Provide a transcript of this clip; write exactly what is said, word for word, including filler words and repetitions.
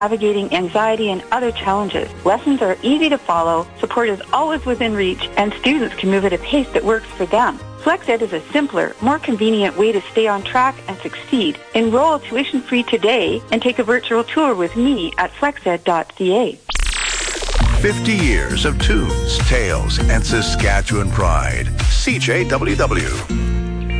navigating anxiety and other challenges. Lessons are easy to follow, support is always within reach, and students can move at a pace that works for them. FlexEd is a simpler, more convenient way to stay on track and succeed. Enroll tuition-free today and take a virtual tour with me at flexed dot c a. fifty years of tunes, tales, and Saskatchewan pride. C J W W.